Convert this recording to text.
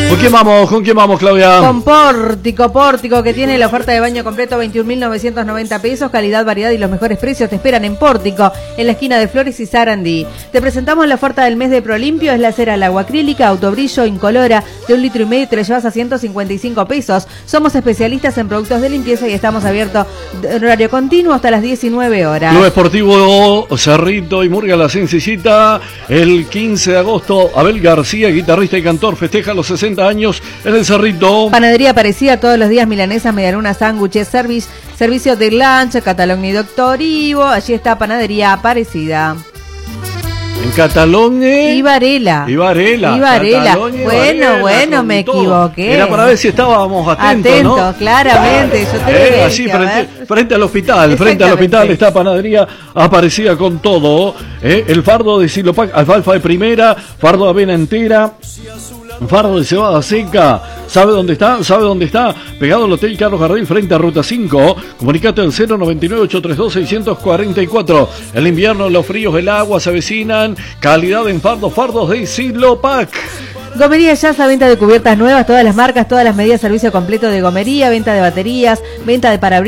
¿Con quién vamos, Claudia? Con Pórtico, que tiene la oferta de baño completo, 21.990 pesos, calidad, variedad y los mejores precios te esperan en Pórtico, en la esquina de Flores y Sarandí. Te presentamos la oferta del mes de Prolimpio, es la cera al agua acrílica, autobrillo, incolora, de 1,5 litros y te la llevas a 155 pesos. Somos especialistas en productos de limpieza y estamos abiertos de horario continuo hasta las 19 horas. Club Esportivo Cerrito y Murga La Sencillita, el 15 de agosto, Abel García, guitarrista y cantor, festeja los 60 años en el Cerrito. Panadería Parecida, todos los días milanesas, medialunas, sándwiches, servicio de lunch, Catalogni y Doctor Ivo. Allí está Panadería Parecida. En Catalogni y Varela. Bueno, me equivoqué. Era para ver si estábamos atentos, ¿no? Claramente. Yo te así frente al hospital. Frente al hospital está Panadería Aparecida con todo. El fardo de Silopac, alfalfa de primera, fardo de avena entera, fardo de cebada seca. ¿Sabe dónde está? Pegado al Hotel Carlos Gardel frente a Ruta 5. Comunicate al 099-832-644. El invierno, los fríos, el agua se avecinan. Calidad en fardos de Silopac. Gomería Jazz, venta de cubiertas nuevas, todas las marcas, todas las medidas, servicio completo de gomería, venta de baterías, venta de parabrisas.